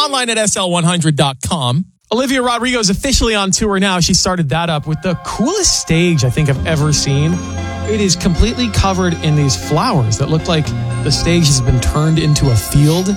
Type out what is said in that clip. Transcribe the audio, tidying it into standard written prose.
online at sl100.com. Olivia Rodrigo is officially on tour now. She started that up with the coolest stage I think I've ever seen. It is completely covered in these flowers that look like the stage has been turned into a field.